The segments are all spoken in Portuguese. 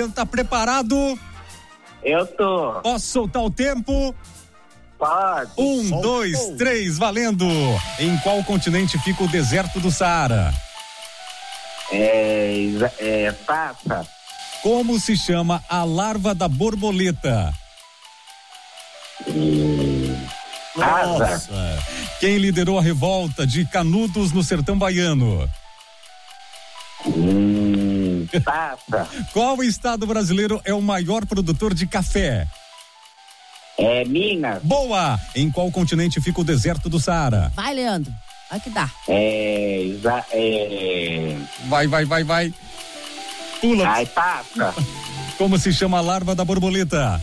Juliano, tá preparado? Eu tô. Posso soltar o tempo? Pode. 1, 2, 3, valendo! Em qual continente fica o deserto do Saara? Passa. Como se chama a larva da borboleta? Asa. Quem liderou a revolta de Canudos no sertão baiano? Passa. Qual estado brasileiro é o maior produtor de café? Minas. Boa! Em qual continente fica o deserto do Saara? Vai, Leandro. Vai que dá. Vai. Pula. Ai, passa. Como se chama a larva da borboleta?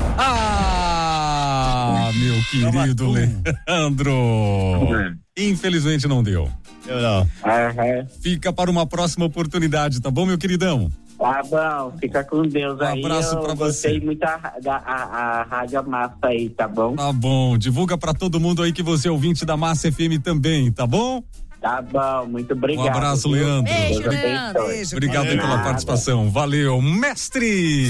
Meu querido Leandro. Infelizmente não deu. Eu não. Fica para uma próxima oportunidade, tá bom, meu queridão? Tá bom, fica com Deus aí. Um abraço pra você. Gostei muito a Rádio Massa aí, tá bom? Tá bom, divulga pra todo mundo aí que você é ouvinte da Massa FM também, tá bom? Tá bom, muito obrigado. Um abraço, Leandro. Beijo, Leandro. Obrigado aí pela participação. Valeu, mestre!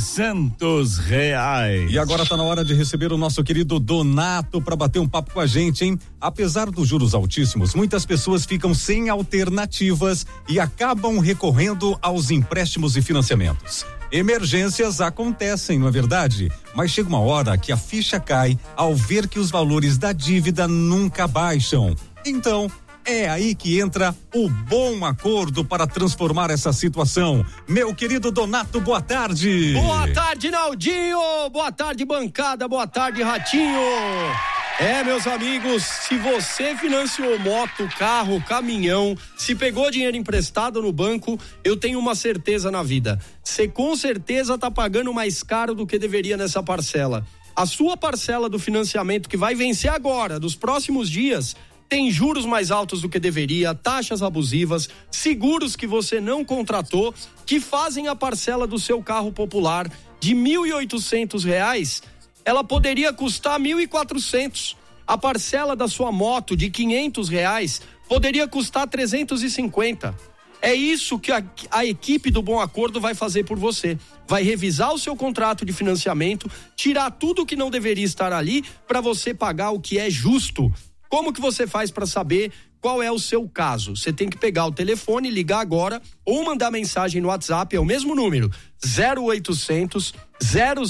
R$600. E agora tá na hora de receber o nosso querido Donato para bater um papo com a gente, hein? Apesar dos juros altíssimos, muitas pessoas ficam sem alternativas e acabam recorrendo aos empréstimos e financiamentos. Emergências acontecem, não é verdade? Mas chega uma hora que a ficha cai ao ver que os valores da dívida nunca baixam. Então, é aí que entra o Bom Acordo para transformar essa situação. Meu querido Donato, boa tarde. Boa tarde, Naldinho. Boa tarde, bancada. Boa tarde, Ratinho. Meus amigos, se você financiou moto, carro, caminhão, se pegou dinheiro emprestado no banco, eu tenho uma certeza na vida. Você com certeza tá pagando mais caro do que deveria nessa parcela. A sua parcela do financiamento que vai vencer agora, dos próximos dias, tem juros mais altos do que deveria, taxas abusivas, seguros que você não contratou, que fazem a parcela do seu carro popular de R$1.800, ela poderia custar R$1.400. A parcela da sua moto de R$500 poderia custar R$350. É isso que a equipe do Bom Acordo vai fazer por você. Vai revisar o seu contrato de financiamento, tirar tudo que não deveria estar ali para você pagar o que é justo. Como que você faz para saber qual é o seu caso? Você tem que pegar o telefone, ligar agora ou mandar mensagem no WhatsApp, é o mesmo número, 0800 000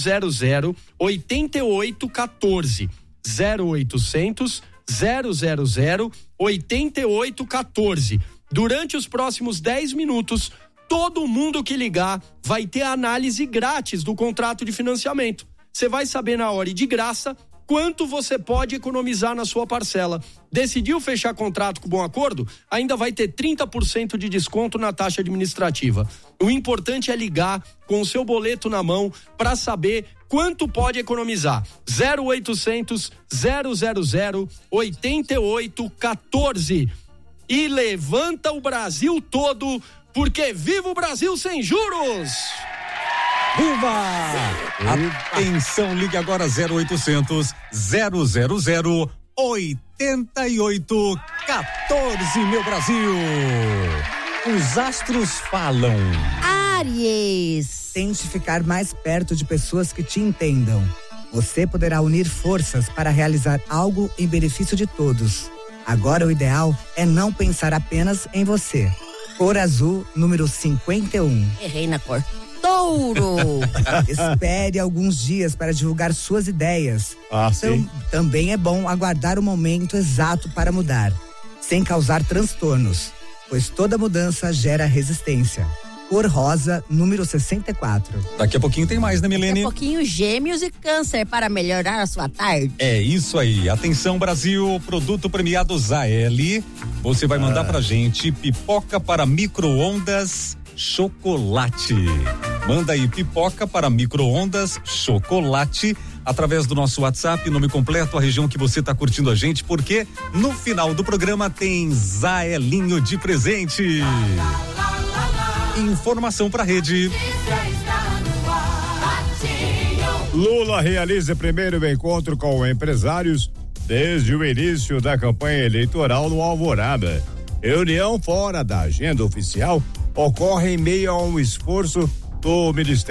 8814. 0800 000 8814. Durante os próximos 10 minutos, todo mundo que ligar vai ter a análise grátis do contrato de financiamento. Você vai saber na hora e de graça quanto você pode economizar na sua parcela. Decidiu fechar contrato com Bom Acordo? Ainda vai ter 30% de desconto na taxa administrativa. O importante é ligar com o seu boleto na mão para saber quanto pode economizar. 0800 000 8814. E levanta o Brasil todo, porque viva o Brasil sem juros! Viva! Atenção, ligue agora 0800 000 8814, meu Brasil. Os astros falam. Áries. Tente ficar mais perto de pessoas que te entendam. Você poderá unir forças para realizar algo em benefício de todos. Agora o ideal é não pensar apenas em você. Cor azul, número 51. Errei na cor. Touro. Espere alguns dias para divulgar suas ideias. Sim. Também é bom aguardar o momento exato para mudar, sem causar transtornos, pois toda mudança gera resistência. Cor rosa, número 64. Daqui a pouquinho tem mais, né, Milene? Daqui a pouquinho, Gêmeos e Câncer para melhorar a sua tarde. É isso aí. Atenção, Brasil, produto premiado Zael. Você vai mandar pra gente pipoca para micro-ondas chocolate. Manda aí pipoca para micro-ondas chocolate através do nosso WhatsApp, nome completo, a região que você tá curtindo a gente, porque no final do programa tem Zaelinho de presente. Informação pra rede. Lula realiza primeiro encontro com empresários desde o início da campanha eleitoral no Alvorada. Reunião fora da agenda oficial ocorre em meio a um esforço do Ministério